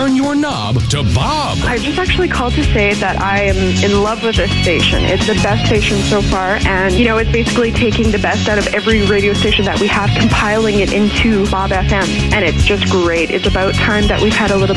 turn your knob to Bob. I just actually called to say that I am in love with this station. It's the best station so far, and, you know, it's basically taking the best out of every radio station that we have, compiling it into Bob FM, and it's just great. It's about time that we've had a little